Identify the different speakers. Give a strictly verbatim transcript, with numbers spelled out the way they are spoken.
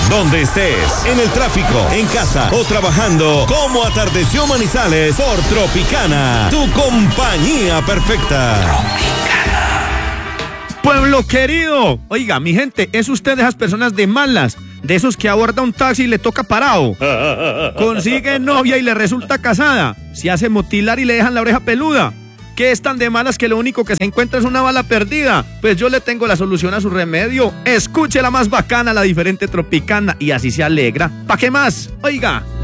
Speaker 1: Donde estés, en el tráfico, en casa o trabajando, como atardeció Manizales por Tropicana, tu compañía perfecta.
Speaker 2: Tropicana. Pueblo querido, oiga, mi gente, es usted de esas personas de malas, de esos que aborda un taxi y le toca parado, consigue novia y le resulta casada, se hace motilar y le dejan la oreja peluda. ¿Qué es tan de malas que lo único que se encuentra es una bala perdida? Pues yo le tengo la solución a su remedio. Escuche la más bacana, la diferente Tropicana, y así se alegra. ¿Pa' qué más? Oiga.